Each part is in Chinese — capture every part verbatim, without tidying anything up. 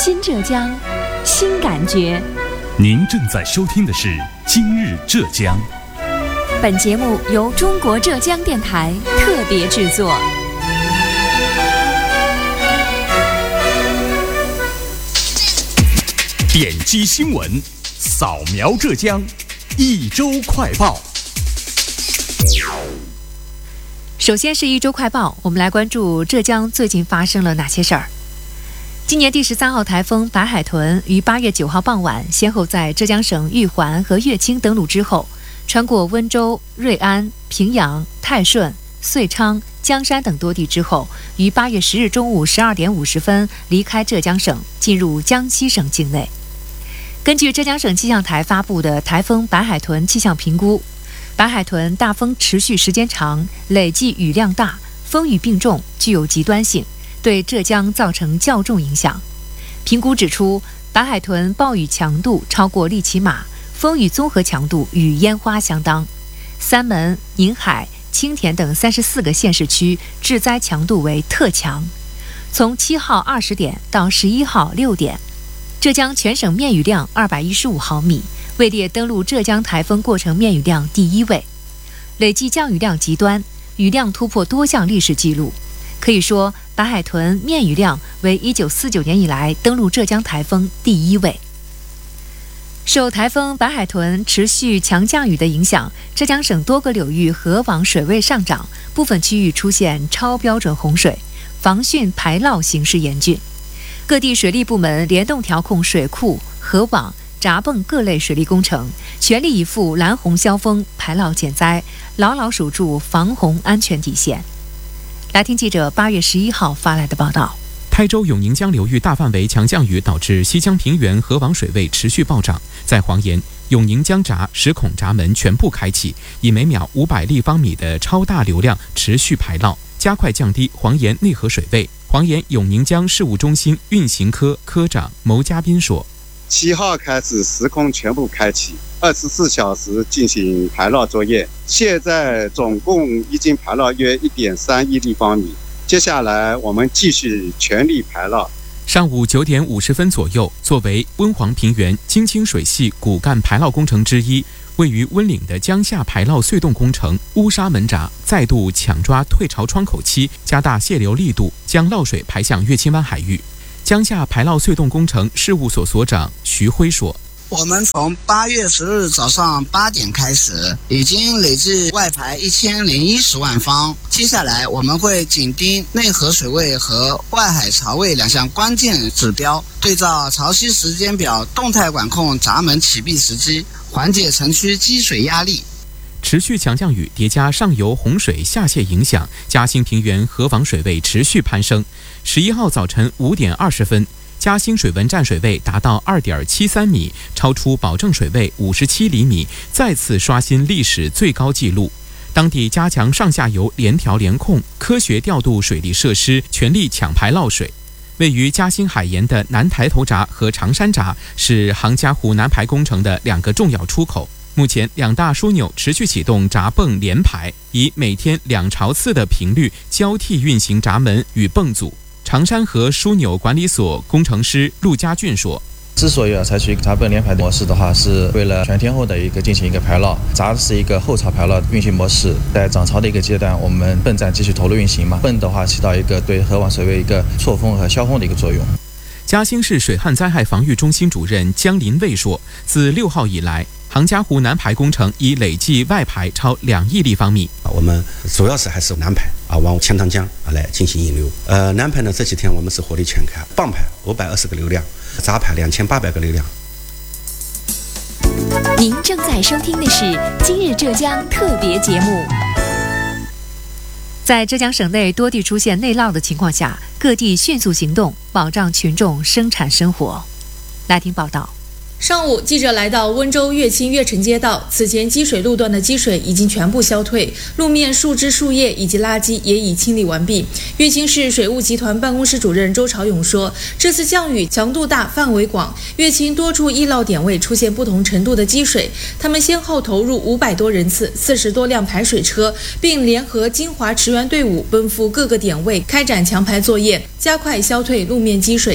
新浙江，新感觉。 您正在收听的是《今日浙江》。 本节目由中国浙江电台特别制作。 点击新闻，扫描浙江，一周快报。 首先是一周快报，我们来关注浙江最近发生了哪些事儿。今年第十三号台风白海豚于八月九号傍晚，先后在浙江省玉环和乐清登陆之后，穿过温州、瑞安、平阳、泰顺、遂昌、江山等多地之后，于八月十日中午十二点五十分离开浙江省，进入江西省境内。根据浙江省气象台发布的台风白海豚气象评估，白海豚大风持续时间长，累计雨量大，风雨并重，具有极端性，对浙江造成较重影响。评估指出，白海豚暴雨强度超过利奇马，风雨综合强度与烟花相当。三门、宁海、青田等三十四个县市区致灾强度为特强。从七号二十点到十一号六点，浙江全省面雨量二百一十五毫米，位列登陆浙江台风过程面雨量第一位，累计降雨量极端，雨量突破多项历史记录。可以说，白海豚面雨量为一九四九年以来登陆浙江台风第一位。受台风白海豚持续强降雨的影响，浙江省多个流域河网水位上涨，部分区域出现超标准洪水，防汛排涝形势严峻。各地水利部门联动调控水库、河网、闸泵各类水利工程，全力以赴拦洪消峰、排涝减灾，牢牢守住防洪安全底线。来听记者八月十一号发来的报道。 台州永宁江流域大范围强降雨导致西江平原河网水位持续暴涨，在黄岩，永宁江闸十孔闸门全部开启，以每秒五百立方米的超大流量持续排涝，加快降低黄岩内河水位。黄岩永宁江事务中心运行科科长牟家斌说， 七号开始十孔全部开启，二十四小时进行排涝作业，现在总共已经排涝约一点三亿立方米，接下来我们继续全力排涝。 上午九点五十分左右，作为温黄平原京清水系骨干排涝工程之一，位于温岭的江夏排涝隧洞工程乌沙门闸再度抢抓退潮窗口期，加大泄流力度，将涝水排向乐清湾海域。江夏排涝隧洞工程事务所所长徐辉说， 我们从八月十日早上八点开始，已经累计外排一千零一十万方。接下来我们会紧盯内河水位和外海潮位两项关键指标，对照潮汐时间表，动态管控闸门启闭时机，缓解城区积水压力。 持续强降雨叠加上游洪水下泄影响，嘉兴平原河网水位持续攀升。十一号早晨五点二十分，嘉兴水文站水位达到二点七三米，超出保证水位五十七厘米，再次刷新历史最高纪录。当地加强上下游联调联控，科学调度水利设施，全力抢排涝水。位于嘉兴海沿的南抬头闸和长山闸是杭嘉湖南排工程的两个重要出口。目前两大枢纽持续启动闸泵联排，以每天两潮次的频率交替运行闸门与泵组。长山河枢纽管理所工程师陆家俊说， 之所以要采取闸泵联排模式的话，是为了全天候的一个进行一个排涝。闸是一个后潮排涝运行模式，在涨潮的一个阶段，我们泵站继续投入运行嘛，泵的话起到一个对河网水位一个错峰和消峰的一个作用。 嘉兴市水旱灾害防御中心主任江林卫说，自六号以来，杭嘉湖南排工程已累计外排超两亿立方米。 我们主要是还是南排啊，往钱塘江啊来进行引流。呃，南排呢这几天我们是火力全开，泵排五百二十个流量，闸排两千八百个流量。 您正在收听的是《今日浙江》特别节目。 在浙江省内多地出现内涝的情况下，各地迅速行动，保障群众生产生活。来听报道。 上午，记者来到温州乐清乐城街道，此前积水路段的积水已经全部消退，路面树枝、树叶以及垃圾也已清理完毕。乐清市水务集团办公室主任周朝勇说，这次降雨强度大、范围广，乐清多处易涝点位出现不同程度的积水，他们先后投入五百多人次、四十多辆排水车，并联合金华驰援队伍奔赴各个点位开展强排作业，加快消退路面积水。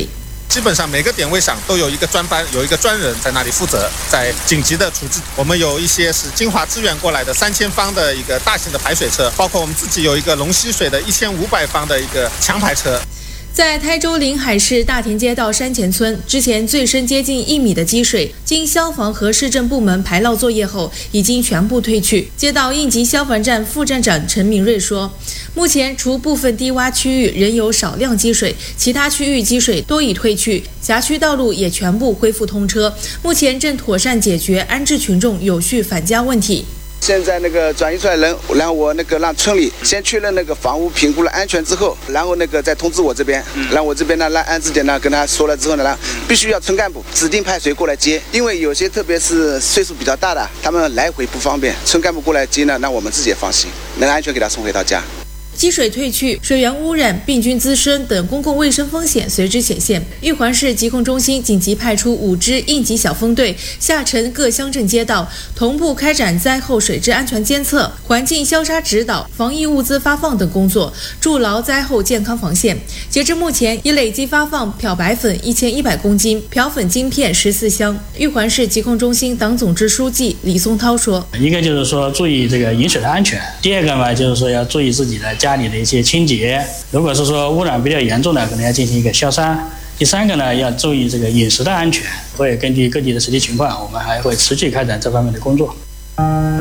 基本上每个点位上都有一个专班，有一个专人在那里负责，在紧急的处置。我们有一些是金华支援过来的三千方的一个大型的排水车，包括我们自己有一个龙溪水的一千五百方的一个强排车。 在台州临海市大田街道山前村，之前最深接近一米的积水，经消防和市政部门排涝作业后，已经全部退去。街道应急消防站副站长陈明瑞说，目前除部分低洼区域仍有少量积水，其他区域积水都已退去，辖区道路也全部恢复通车。目前正妥善解决安置群众有序返家问题。 现在那个转移出来人，然后我那个让村里先确认那个房屋评估了安全之后，然后那个再通知我这边，然后我这边呢让安置点呢跟他说了之后呢，必须要村干部指定派谁过来接，因为有些特别是岁数比较大的，他们来回不方便，村干部过来接呢，那我们自己也放心，能安全给他送回到家。 积水退去、水源污染、病菌滋生等公共卫生风险随之显现。玉环市疾控中心紧急派出五支应急小分队下沉各乡镇街道，同步开展灾后水质安全监测、环境消杀指导、防疫物资发放等工作，筑牢灾后健康防线。截至目前，已累计发放漂白粉一千一百公斤、漂粉晶片十四箱。玉环市疾控中心党总支书记李松涛说：“ 一个就是说注意这个饮水的安全，第二个嘛就是说要注意自己的家里的一些清洁，如果是说污染比较严重的，可能要进行一个消杀。第三个呢，要注意这个饮食的安全，会根据各地的实际情况，我们还会持续开展这方面的工作。”